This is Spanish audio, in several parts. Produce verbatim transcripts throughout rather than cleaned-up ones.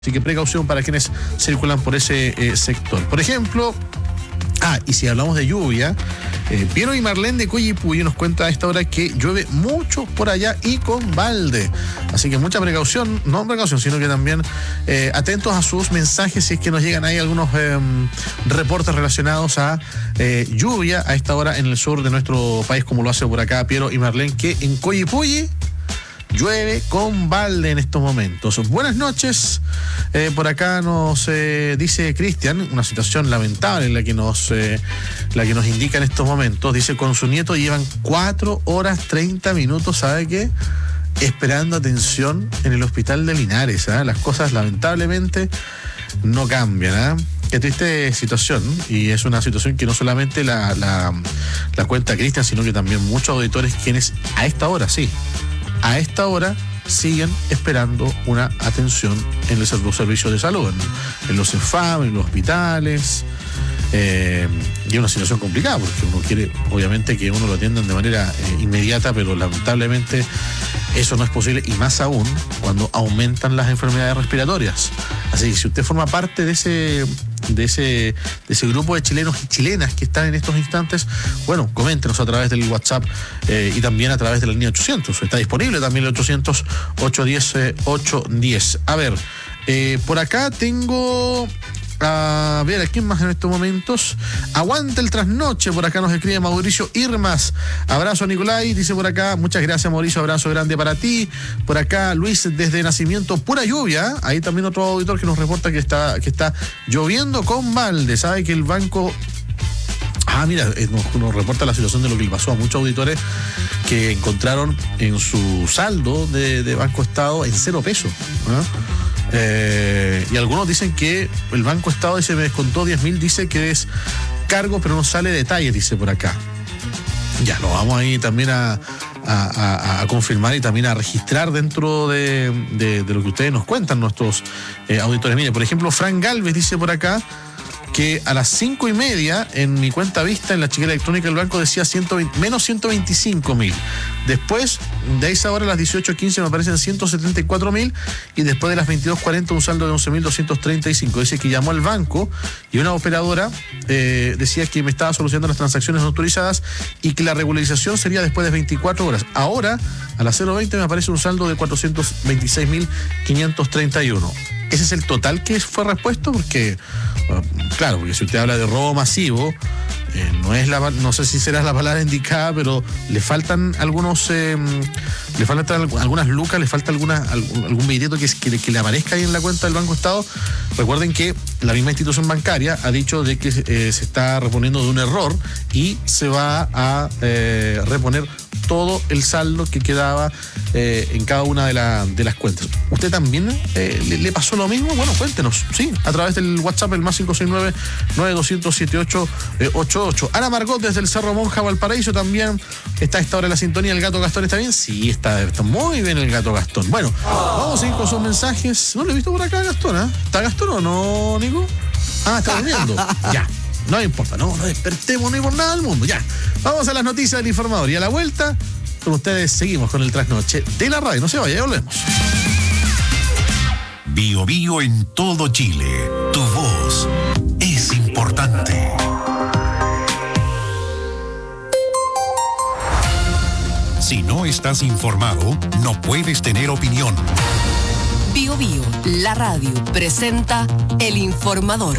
Así que precaución para quienes circulan por ese eh, sector. Por ejemplo, ah, y si hablamos de lluvia, eh, Piero y Marlene de Coyipulli nos cuenta a esta hora que llueve mucho por allá y con balde. Así que mucha precaución, no precaución, sino que también eh, atentos a sus mensajes si es que nos llegan ahí algunos eh, reportes relacionados a eh, lluvia a esta hora en el sur de nuestro país, como lo hace por acá Piero y Marlene, que en Coyipulli llueve con balde en estos momentos. Buenas noches. Eh, por acá nos eh, dice Cristian, una situación lamentable en la que nos eh, la que nos indica en estos momentos. Dice, con su nieto llevan cuatro horas treinta minutos, ¿sabe qué? Esperando atención en el hospital de Linares. ¿eh? Las cosas lamentablemente no cambian. ¿eh? Qué triste situación, y es una situación que no solamente la, la, la cuenta Cristian, sino que también muchos auditores quienes a esta hora, sí, a esta hora siguen esperando una atención en los servicios de salud, en, en los EFAM, en los hospitales. Eh, y es una situación complicada porque uno quiere, obviamente, que uno lo atiendan de manera eh, inmediata, pero lamentablemente eso no es posible, y más aún cuando aumentan las enfermedades respiratorias. Así que si usted forma parte de ese de ese de ese grupo de chilenos y chilenas que están en estos instantes, bueno, coméntenos a través del WhatsApp eh, y también a través de la línea ochocientos. Está disponible también el ochocientos, ochocientos diez, ochocientos diez. A ver, eh, por acá tengo... A ver, ¿a quién más en estos momentos? Aguanta el trasnoche, por acá nos escribe Mauricio Irmas. Abrazo, Nicolai, dice por acá. Muchas gracias, Mauricio, abrazo grande para ti. Por acá, Luis, desde Nacimiento, pura lluvia. Ahí también otro auditor que nos reporta que está, que está lloviendo con balde. Sabe que el banco... Ah, mira, nos, nos reporta la situación de lo que le pasó a muchos auditores que encontraron en su saldo de, de Banco Estado en cero pesos. ¿eh? Eh, y algunos dicen que el Banco Estado dice, me descontó diez mil, dice que es cargo, pero no sale detalle, dice por acá. Ya, lo vamos ahí también a, a, a, a confirmar y también a registrar dentro de, de, de lo que ustedes nos cuentan, nuestros eh, auditores. Mire, por ejemplo, Fran Galvez dice por acá que a las cinco y media en mi cuenta vista en la chequera electrónica del banco decía ciento veinte, menos ciento veinticinco mil. Después de esa hora a las dieciocho quince me aparecen ciento setenta y cuatro mil, y después de las veintidós cuarenta un saldo de once mil doscientos treinta y cinco. Dice que llamó al banco y una operadora eh, decía que me estaba solucionando las transacciones no autorizadas y que la regularización sería después de veinticuatro horas. Ahora a las cero veinte me aparece un saldo de cuatrocientos veintiséis mil quinientos treinta y uno. Ese es el total que fue repuesto, porque, claro, porque si usted habla de robo masivo, eh, no es la, no sé si será la palabra indicada, pero le faltan algunos, eh, le faltan algunas lucas, le falta alguna, algún billete que, que, que le aparezca ahí en la cuenta del Banco Estado. Recuerden que la misma institución bancaria ha dicho de que eh, se está reponiendo de un error y se va a eh, reponer todo el saldo que quedaba eh, en cada una de, la, de las cuentas. ¿Usted también eh, le, le pasó lo mismo? Bueno, cuéntenos, sí, a través del WhatsApp, el más cinco seis nueve, nueve dos cero cero, siete ocho ocho ocho. Ana Margot desde el Cerro Monja, Valparaíso, también está a esta hora en la sintonía. ¿El Gato Gastón está bien? Sí, está, está muy bien el Gato Gastón. Bueno, vamos a ir con sus mensajes. ¿No lo he visto por acá, Gastón? ¿eh? ¿Está Gastón o no, Nico? Ah, está durmiendo. Ya. No importa, no nos despertemos ni por nada del mundo. Ya, vamos a las noticias del informador. Y a la vuelta, con ustedes seguimos con el trasnoche de la radio. No se vaya, ya volvemos. Bio Bio en todo Chile. Tu voz es importante. Si no estás informado, no puedes tener opinión. Bio Bio, la radio, presenta El Informador.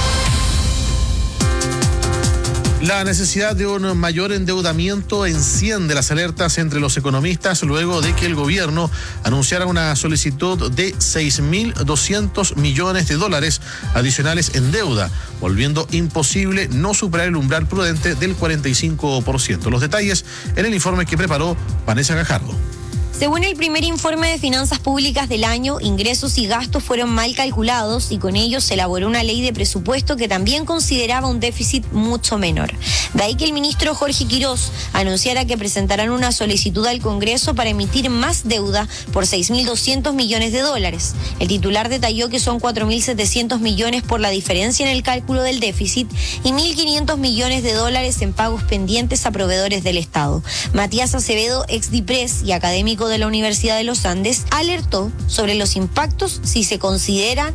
La necesidad de un mayor endeudamiento enciende las alertas entre los economistas luego de que el gobierno anunciara una solicitud de seis mil doscientos millones de dólares adicionales en deuda, volviendo imposible no superar el umbral prudente del cuarenta y cinco por ciento. Los detalles en el informe que preparó Vanessa Gajardo. Según el primer informe de finanzas públicas del año, ingresos y gastos fueron mal calculados y con ello se elaboró una ley de presupuesto que también consideraba un déficit mucho menor. De ahí que el ministro Jorge Quirós anunciara que presentarán una solicitud al Congreso para emitir más deuda por seis mil doscientos millones de dólares. El titular detalló que son cuatro mil setecientos millones por la diferencia en el cálculo del déficit y mil quinientos millones de dólares en pagos pendientes a proveedores del Estado. Matías Acevedo, ex DIPRES y académico Científico de la Universidad de los Andes alertó sobre los impactos si se consideran